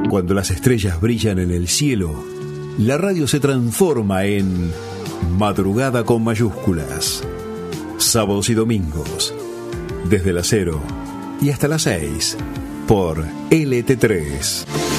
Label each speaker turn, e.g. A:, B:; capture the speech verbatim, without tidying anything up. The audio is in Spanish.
A: Cuando las estrellas brillan en el cielo, la radio se transforma en Madrugada con mayúsculas. Sábados y domingos, desde las cero y hasta las seis, por L T tres.